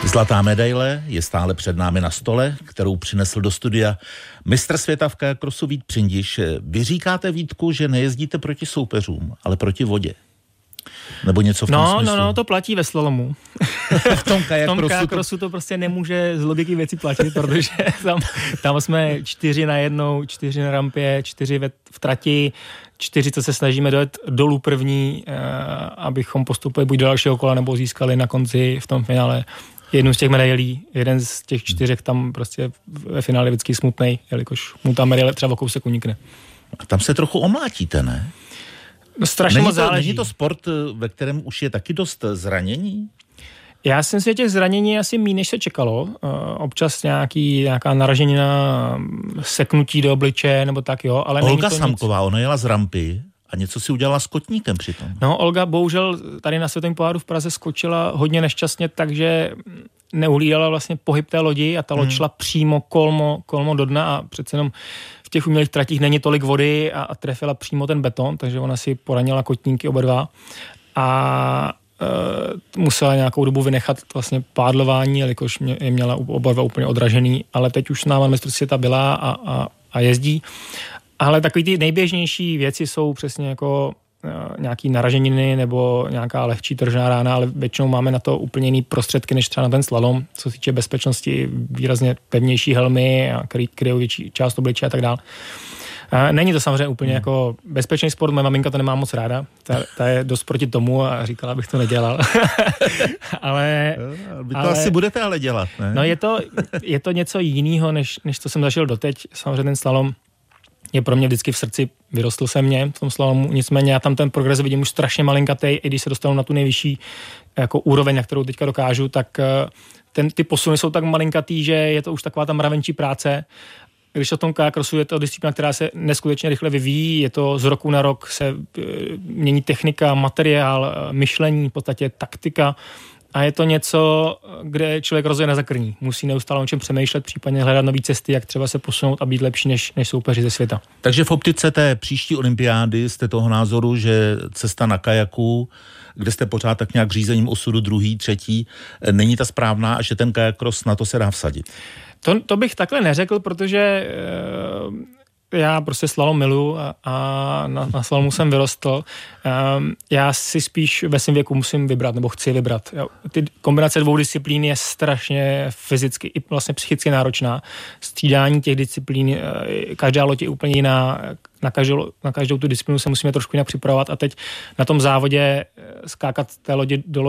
Zlatá medaile je stále před námi na stole, kterou přinesl do studia mistr světa v kajakrosu Vít Přindiš. Vy říkáte, Vítku, že nejezdíte proti soupeřům, ale proti vodě. Nebo něco v tom smyslu? No, to platí ve slalomu. V tom kajakrosu to prostě nemůže z logiky věci platit, protože tam jsme 4 na jednou, 4 na rampě, 4 v trati, 4, co se snažíme dojet dolů první, abychom postupili buď do dalšího kola, nebo získali na konci v tom finále jednu z těch medailí. Jeden z těch 4 tam prostě ve finále vždycky smutnej, jelikož mu ta medaile třeba o kousek unikne. A tam se trochu omlátíte, ne? No, strašně moc záleží. Není to sport, ve kterém už je taky dost zranění? Já si myslím, že těch zranění asi méně, než se čekalo. Občas nějaká naraženina, seknutí do obličeje, nebo tak, jo. Ale Olga Samková, ona jela z rampy a něco si udělala s kotníkem přitom. No, Olga bohužel tady na světovém poháru v Praze skočila hodně nešťastně, takže neuhlídala vlastně pohyb té lodi a ta loď šla přímo kolmo do dna a přece jenom v těch umělých tratích není tolik vody a trefila přímo ten beton, takže ona si poranila kotníky oba dva a musela nějakou dobu vynechat vlastně pádlování, jelikož je měla oba dva úplně odražený, ale teď už na mistrovství světa byla a jezdí. Ale takový ty nejběžnější věci jsou přesně jako nějaký naraženiny nebo nějaká lehčí tržná rána, ale většinou máme na to úplně jiný prostředky, než třeba na ten slalom, co se týče bezpečnosti, výrazně pevnější helmy, který kryjou větší část obličeje a tak dále. Není to samozřejmě úplně jako bezpečný sport, moje maminka to nemá moc ráda, ta je dost proti tomu a říkala, abych to nedělal. ale vy to asi budete ale dělat, ne? No je to něco jiného, než co jsem zažil doteď. Samozřejmě ten slalom je pro mě vždycky v srdci, vyrostl se mě v tom slalomu, nicméně já tam ten progres vidím už strašně malinkatej, i když se dostanu na tu nejvyšší jako úroveň, na kterou teďka dokážu, tak ty posuny jsou tak malinkatý, že je to už taková ta mravenčí práce. Když o tom kajakrosu je to disciplína, která se neskutečně rychle vyvíjí, je to z roku na rok se mění technika, materiál, myšlení, v podstatě taktika a je to něco, kde člověk rozhodně nezakrní. Musí neustále o čem přemýšlet, případně hledat nové cesty, jak třeba se posunout a být lepší než soupeři ze světa. Takže v optice té příští olympiády jste toho názoru, že cesta na kajaku, kde jste pořád tak nějak řízením osudu druhý, třetí, není ta správná a že ten kajakros na to se dá vsadit? To bych takhle neřekl, protože já prostě slalom miluju a na slalomu jsem vyrostl. Já si spíš ve svém věku musím vybrat, nebo chci vybrat. Ty kombinace 2 disciplín je strašně fyzicky i vlastně psychicky náročná. Střídání těch disciplín, každá loď je úplně jiná, na každou tu disciplínu se musíme trošku jinak připravovat a teď na tom závodě skákat té lodi do lodi